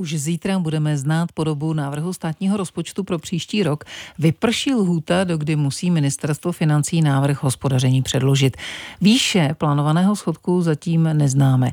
už zítra budeme znát podobu návrhu státního rozpočtu pro příští rok. Vyprší lhůta, dokdy musí ministerstvo financí návrh hospodaření předložit. Výše plánovaného schodku zatím neznáme.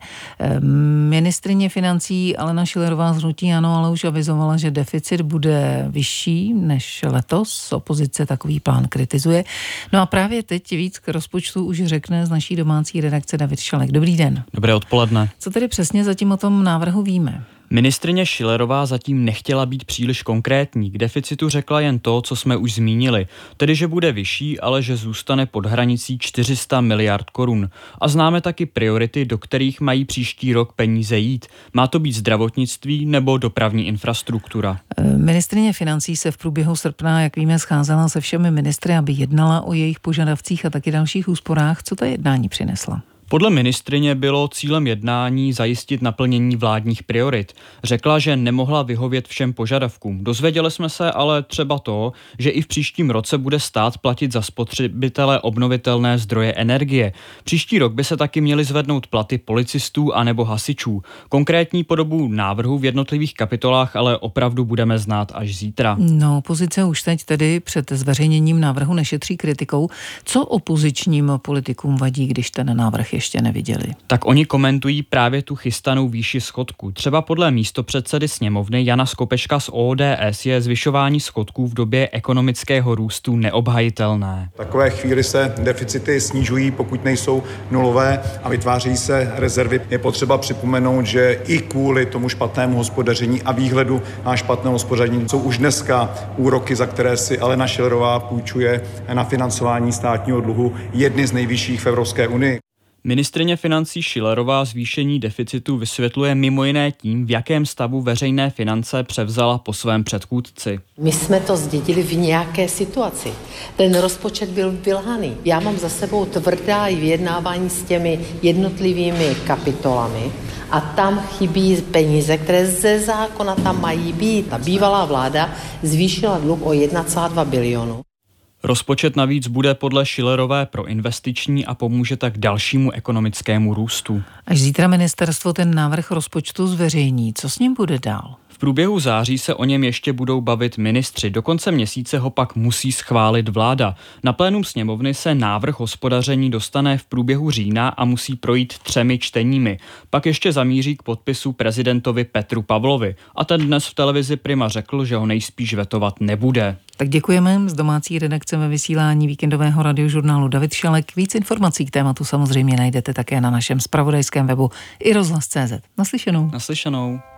Ministryně financí Alena Schillerová z hnutí ANO ale už avizovala, že deficit bude vyšší než letos. Opozice takový plán kritizuje. No a právě teď víc k rozpočtu už řekne z naší domácí redakce David Šalek. Dobrý den. Dobré odpoledne. Co tedy přesně zatím o tom návrhu víme? Ministryně Schillerová zatím nechtěla být příliš konkrétní. K deficitu řekla jen to, co jsme už zmínili, tedy že bude vyšší, ale že zůstane pod hranicí 400 miliard korun. A známe taky priority, do kterých mají příští rok peníze jít. Má to být zdravotnictví nebo dopravní infrastruktura? Ministryně financí se v průběhu srpna, jak víme, scházela se všemi ministry, aby jednala o jejich požadavcích a taky dalších úsporách. Co ta jednání přinesla? Podle ministryně bylo cílem jednání zajistit naplnění vládních priorit. Řekla, že nemohla vyhovět všem požadavkům. Dozvěděli jsme se ale třeba to, že i v příštím roce bude stát platit za spotřebitele obnovitelné zdroje energie. Příští rok by se taky měly zvednout platy policistů anebo hasičů. Konkrétní podobu návrhu v jednotlivých kapitolách ale opravdu budeme znát až zítra. No, opozice už teď tedy před zveřejněním návrhu nešetří kritikou. Co opozičním politikům vadí, když ten návrh ještě neviděli? Tak oni komentují právě tu chystanou výši schodku. Třeba podle místopředsedy sněmovny Jana Skopečka z ODS je zvyšování schodků v době ekonomického růstu neobhajitelné. V takové chvíli se deficity snižují, pokud nejsou nulové, a vytváří se rezervy. Je potřeba připomenout, že i kvůli tomu špatnému hospodaření a výhledu na špatné hospodaření jsou už dneska úroky, za které si Alena Schillerová půjčuje na financování státního dluhu, jedny z nejvyšších v Evropské unii. Ministryně financí Schillerová zvýšení deficitu vysvětluje mimo jiné tím, v jakém stavu veřejné finance převzala po svém předchůdci. My jsme to zdědili v nějaké situaci. Ten rozpočet byl vylhaný. Já mám za sebou tvrdá vyjednávání s těmi jednotlivými kapitolami a tam chybí peníze, které ze zákona tam mají být. Ta bývalá vláda zvýšila dluh o 1,2 bilionu. Rozpočet navíc bude podle Schillerové proinvestiční a pomůže tak dalšímu ekonomickému růstu. Až zítra ministerstvo ten návrh rozpočtu zveřejní, co s ním bude dál? V průběhu září se o něm ještě budou bavit ministři. Do konce měsíce ho pak musí schválit vláda. Na plénum sněmovny se návrh hospodaření dostane v průběhu října a musí projít 3 čteními. Pak ještě zamíří k podpisu prezidentovi Petru Pavlovi. A ten dnes v televizi Prima řekl, že ho nejspíš vetovat nebude. Tak děkujeme. Z domácí redakce ve vysílání víkendového radiožurnálu David Šalek. Víc informací k tématu samozřejmě najdete také na našem zpravodajském webu i rozhlas.cz. Naslyšenou. Naslyšenou.